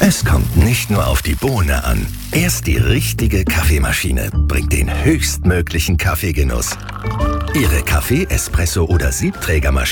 Es kommt nicht nur auf die Bohne an. Erst die richtige Kaffeemaschine bringt den höchstmöglichen Kaffeegenuss. Ihre Kaffee-, Espresso- oder Siebträgermaschine